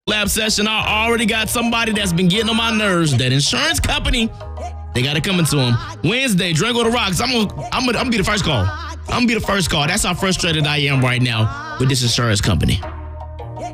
lab session. I already got somebody that's been getting on my nerves. That insurance company, they got it coming to him. Wednesday, drink on the rocks. I'm gonna be the first call. I'm gonna be the first call. That's how frustrated I am right now with this insurance company.